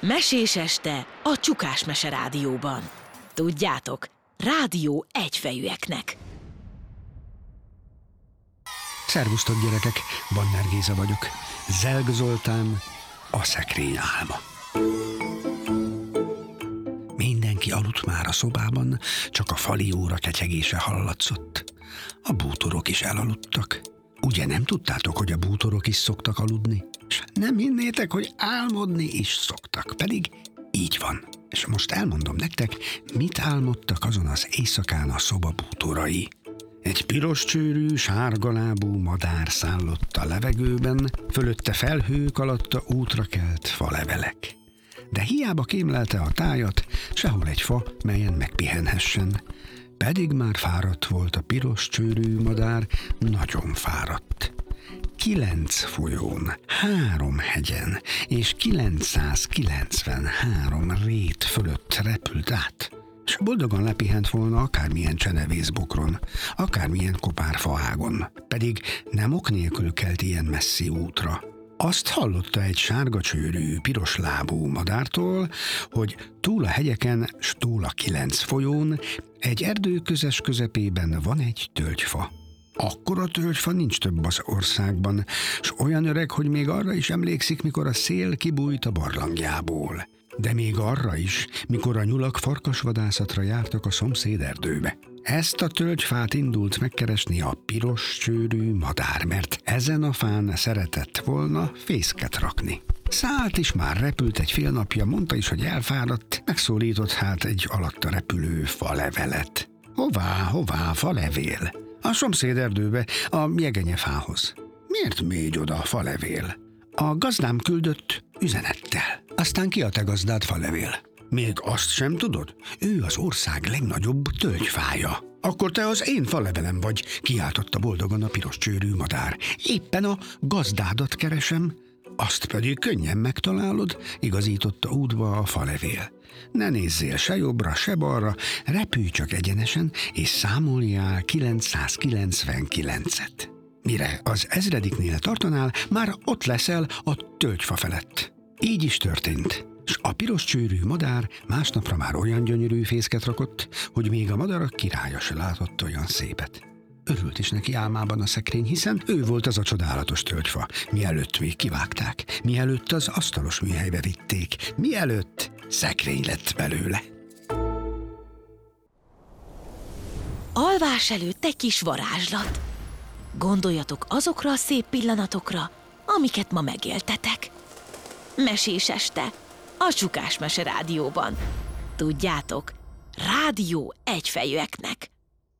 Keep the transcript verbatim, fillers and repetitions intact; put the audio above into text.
Mesés este a Csukás Mese Rádióban. Tudjátok, rádió egyfejűeknek. Szervusztok gyerekek, Banner Géza vagyok. Zelg Zoltán, a szekrény álma. Mindenki aludt már a szobában, csak a fali óra ketyegése hallatszott. A bútorok is elaludtak. Ugye nem tudtátok, hogy a bútorok is szoktak aludni? És nem hinnétek, hogy álmodni is szoktak, pedig így van. És most elmondom nektek, mit álmodtak azon az éjszakán a szoba bútorai. Egy piros csőrű, sárgalábú madár szállott a levegőben, fölötte felhők, alatta útra kelt falevelek. De hiába kémlelte a tájat, sehol egy fa, melyen megpihenhessen. Pedig már fáradt volt a piros csőrű madár, nagyon fáradt. Kilenc folyón, három hegyen és kilencszázkilencvenhárom rét fölött repült át, és boldogan lepihent volna akármilyen csenevészbokron, akármilyen kopárfaágon, pedig nem ok nélkül kelt ilyen messzi útra. Azt hallotta egy sárga csőrű, piros lábú madártól, hogy túl a hegyeken, s túl a kilenc folyón, egy erdő közes közepében van egy tölgyfa. Akkora tölgyfa nincs több az országban, s olyan öreg, hogy még arra is emlékszik, mikor a szél kibújt a barlangjából. De még arra is, mikor a nyulak farkasvadászatra jártak a szomszéd erdőbe. Ezt a tölgyfát indult megkeresni a piros csőrű madár, mert ezen a fán szeretett volna fészket rakni. Szállt is, már repült egy fél napja, mondta is, hogy elfáradt, megszólított hát egy alatta repülő falevelet. Hová, hová, falevél? A szomszéd erdőbe, a jegenyefához. Miért mégy oda a falevél? A gazdám küldött üzenettel. Aztán ki a te gazdád, falevél? Még azt sem tudod? Ő az ország legnagyobb tölgyfája. Akkor te az én falevelem vagy, kiáltotta boldogan a piros csőrű madár. Éppen a gazdádat keresem. Azt pedig könnyen megtalálod, igazította útba a falevél. Ne nézzél se jobbra, se balra, repülj csak egyenesen, és számoljál kilencszázkilencvenkilencet. Mire az ezrediknél tartanál, már ott leszel a tölgyfa felett. Így is történt, s a piros csőrű madár másnapra már olyan gyönyörű fészket rakott, hogy még a madarak királya se látott olyan szépet. Örült is neki álmában a szekrény, hiszen ő volt az a csodálatos tölgyfa, mielőtt még kivágták, mielőtt az asztalos műhelybe vitték, mielőtt szekrény lett belőle. Alvás előtt egy kis varázslat. Gondoljatok azokra a szép pillanatokra, amiket ma megéltetek. Mesés este a Csukás Mese Rádióban. Tudjátok, rádió egyfejűeknek.